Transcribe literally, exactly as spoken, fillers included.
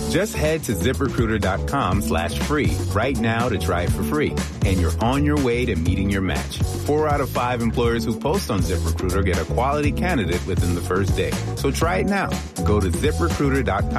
Just head to ZipRecruiter.com slash free right now to try it for free. And you're on your way to meeting your match. Four out of five employers who post on ZipRecruiter get a quality candidate within the first day. So try it now. Go to ZipRecruiter.com